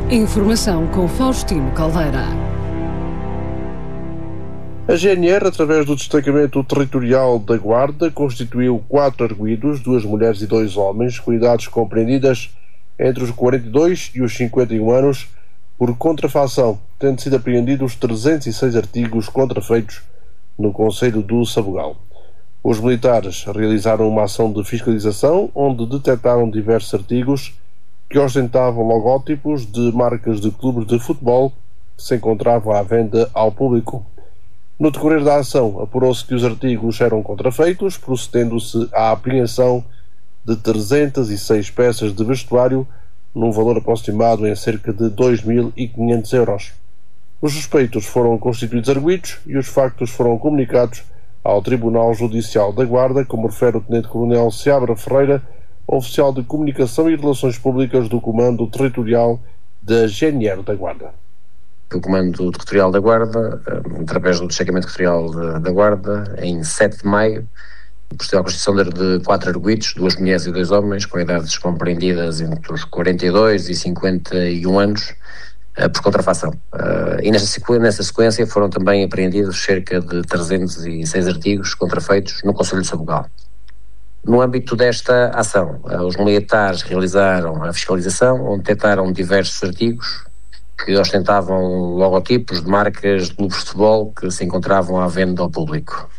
Informação com Faustino Caldeira. A GNR, através do destacamento territorial da Guarda, constituiu 4 arguidos, 2 mulheres e 2 homens, com idades compreendidas entre os 42 e os 51 anos, por contrafação, tendo sido apreendidos 306 artigos contrafeitos no concelho do Sabugal. Os militares realizaram uma ação de fiscalização, onde detectaram diversos artigos que ostentavam logótipos de marcas de clubes de futebol que se encontravam à venda ao público. No decorrer da ação, apurou-se que os artigos eram contrafeitos, procedendo-se à apreensão de 306 peças de vestuário, num valor aproximado em cerca de 2.500 euros. Os suspeitos foram constituídos arguidos e os factos foram comunicados ao Tribunal Judicial da Guarda, como refere o Tenente-Coronel Seabra Ferreira, oficial de Comunicação e Relações Públicas do Comando Territorial da GNR da Guarda. O Comando Territorial da Guarda, através do Destacamento Territorial da Guarda, em 7 de maio, procedeu à constituição de 4 arguidos, 2 mulheres e 2 homens, com idades compreendidas entre os 42 e 51 anos, por contrafação. E nessa sequência foram também apreendidos cerca de 306 artigos contrafeitos no concelho de Sabugal. No âmbito desta ação, os militares realizaram a fiscalização, onde detectaram diversos artigos que ostentavam logotipos de marcas de clubes de futebol que se encontravam à venda ao público.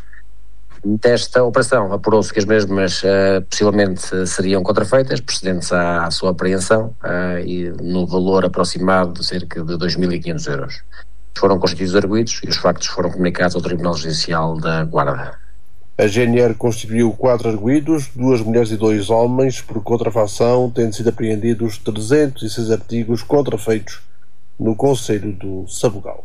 Desta operação, apurou-se que as mesmas possivelmente seriam contrafeitas, procedentes à sua apreensão, e no valor aproximado de cerca de 2.500 euros. Foram constituídos arguidos e os factos foram comunicados ao Tribunal Judicial da Guarda. A GNR constituiu 4 arguidos, 2 mulheres e 2 homens, por contrafação, tendo sido apreendidos 306 artigos contrafeitos no concelho do Sabugal.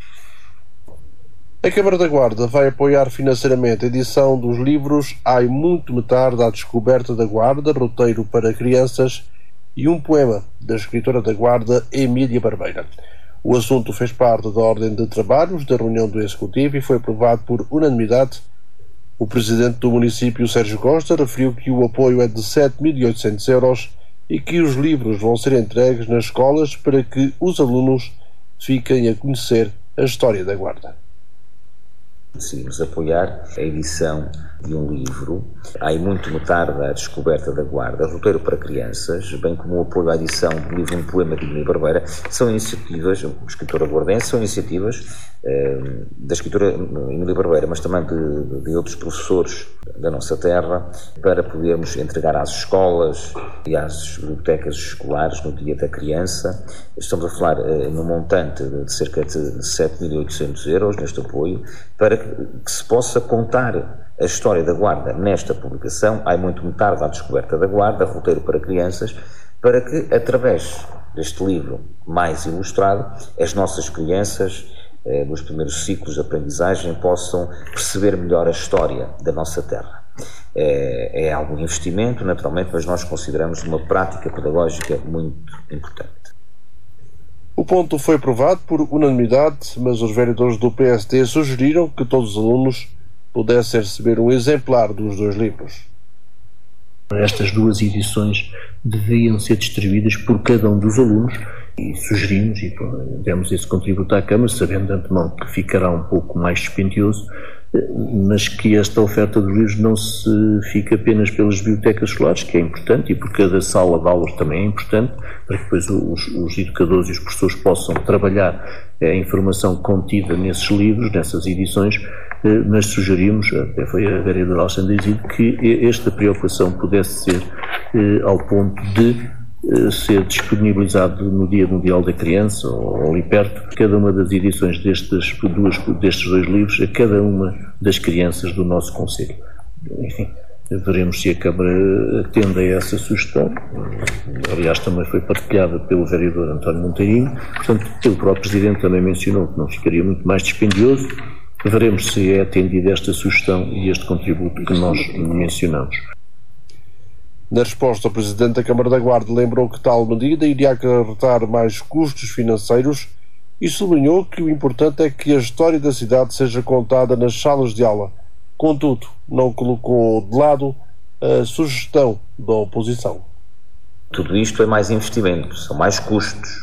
A Câmara da Guarda vai apoiar financeiramente a edição dos livros Ai Muito Me Tarde à Descoberta da Guarda, roteiro para crianças, e um poema da escritora da Guarda, Emília Barbeira. O assunto fez parte da ordem de trabalhos da reunião do Executivo e foi aprovado por unanimidade. O presidente do município, Sérgio Costa, referiu que o apoio é de 7.800 euros e que os livros vão ser entregues nas escolas para que os alunos fiquem a conhecer a história da Guarda. Decidimos apoiar a edição de um livro, Ai Muito Me Tarde à Descoberta da Guarda, roteiro para crianças, bem como o apoio à edição do livro Um Poema de Emília Barbeira. São iniciativas, a escritora guardense, são iniciativas da escritora Emília Barbeira, mas também de outros professores da nossa terra, para podermos entregar às escolas e às bibliotecas escolares no Dia da Criança. Estamos a falar num montante de cerca de 7.800 euros neste apoio, para que se possa contar a história da Guarda nesta publicação, Ai Muito Me Tarde à Descoberta da Guarda, roteiro para crianças, para que, através deste livro mais ilustrado, as nossas crianças, nos primeiros ciclos de aprendizagem, possam perceber melhor a história da nossa terra. É algum investimento, naturalmente, mas nós consideramos uma prática pedagógica muito importante. O ponto foi aprovado por unanimidade, mas os vereadores do PSD sugeriram que todos os alunos pudessem receber um exemplar dos 2 livros. Estas 2 edições deviam ser distribuídas por cada um dos alunos e sugerimos e demos esse contributo à Câmara, sabendo de antemão que ficará um pouco mais dispendioso, mas que esta oferta dos livros não se fica apenas pelas bibliotecas escolares, que é importante, e por cada sala de aulas também é importante, para que depois os educadores e os professores possam trabalhar a informação contida nesses livros, nessas edições, mas sugerimos, até foi a vereadora Alexandra Isidro, que esta preocupação pudesse ser ao ponto de ser disponibilizado no Dia Mundial da Criança, ou ali perto, cada uma das edições destes 2 livros a cada uma das crianças do nosso concelho. Enfim, veremos se a Câmara atende a essa sugestão. Aliás, também foi partilhada pelo vereador António Monteirinho. Portanto, o próprio Presidente também mencionou que não ficaria muito mais dispendioso. Veremos se é atendida esta sugestão e este contributo que nós mencionamos. Na resposta, o Presidente da Câmara da Guarda lembrou que tal medida iria acarretar mais custos financeiros e sublinhou que o importante é que a história da cidade seja contada nas salas de aula. Contudo, não colocou de lado a sugestão da oposição. Tudo isto é mais investimento, são mais custos.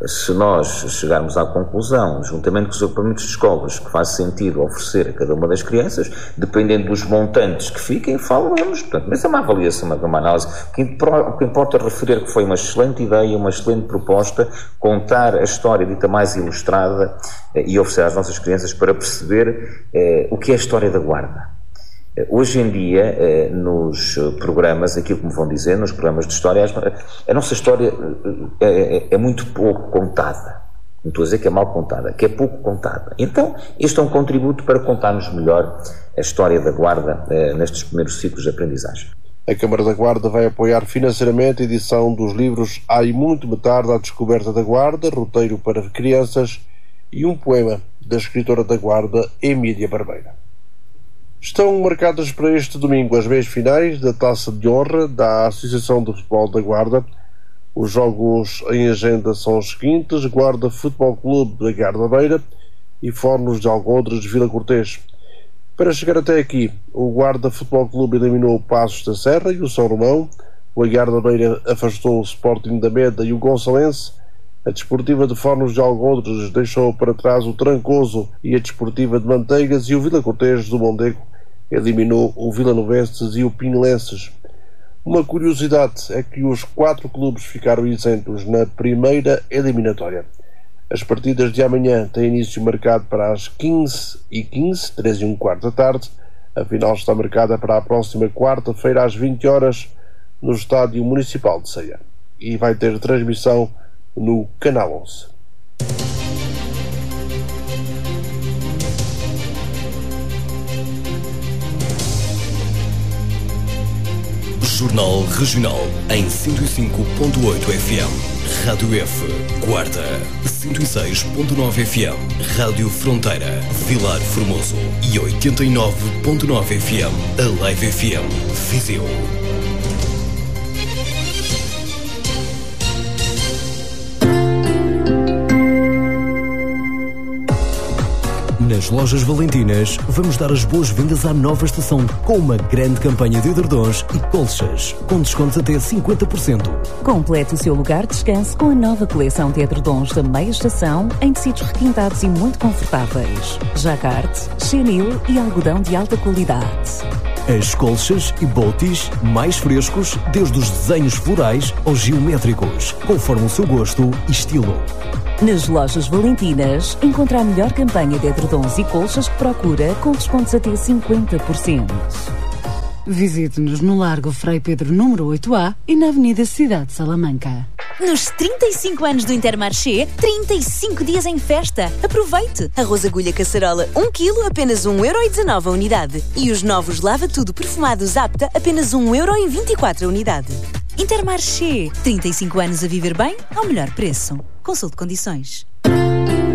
Se nós chegarmos à conclusão, juntamente com os agrupamentos de escolas, que faz sentido oferecer a cada uma das crianças, dependendo dos montantes que fiquem, falamos. Portanto, mas é uma avaliação, uma análise. O que importa é referir que foi uma excelente ideia, uma excelente proposta, contar a história dita mais ilustrada e oferecer às nossas crianças para perceber o que é a história da Guarda. Hoje em dia, nos programas, aquilo que me vão dizer, nos programas de história, a nossa história é muito pouco contada. Não estou a dizer que é mal contada, que é pouco contada. Então, este é um contributo para contarmos melhor a história da Guarda nestes primeiros ciclos de aprendizagem. A Câmara da Guarda vai apoiar financeiramente a edição dos livros Há e Muito Me Tarde à Descoberta da Guarda, roteiro para crianças, e um poema da escritora da Guarda, Emília Barbeira. Estão marcadas para este domingo as meias finais da Taça de Honra da Associação de Futebol da Guarda. Os jogos em agenda são os seguintes: Guarda Futebol Clube da Guarda Beira e Fornos de Algodres de Vila Cortês. Para chegar até aqui, o Guarda Futebol Clube eliminou o Passos da Serra e o São Romão, o Guarda Beira afastou o Sporting da Meda e o Gonçalense, a Desportiva de Fornos de Algodres deixou para trás o Trancoso e a Desportiva de Manteigas, e o Vila Cortês do Mondego eliminou o Vilanovenses e o Pinelenses. Uma curiosidade é que os 4 clubes ficaram isentos na primeira eliminatória. As partidas de amanhã têm início marcado para as 15h15, 3:15 da tarde. A final está marcada para a próxima quarta-feira às 20 horas no Estádio Municipal de Ceia e vai ter transmissão no Canal 11. Jornal Regional em 105.8 FM, Rádio F, Guarda, 106.9 FM, Rádio Fronteira, Vilar Formoso e 89.9 FM, a Live FM, Viseu. Nas lojas Valentinas, vamos dar as boas-vindas à nova estação com uma grande campanha de edredons e colchas, com descontos até 50%. Complete o seu lugar de descanso com a nova coleção de edredons da meia estação em tecidos requintados e muito confortáveis. Jacquard, chenil e algodão de alta qualidade. As colchas e botis mais frescos, desde os desenhos florais aos geométricos, conforme o seu gosto e estilo. Nas lojas Valentinas, encontra a melhor campanha de edredons e colchas que procura, com descontos até 50%. Visite-nos no Largo Frei Pedro número 8A e na Avenida Cidade de Salamanca. Nos 35 anos do Intermarché, 35 dias em festa. Aproveite! Arroz agulha caçarola 1 kg, apenas 1,19€ a unidade. E os novos Lava Tudo perfumados Apta, apenas 1,24€ a unidade. Intermarché, 35 anos a viver bem ao melhor preço. Consulte condições.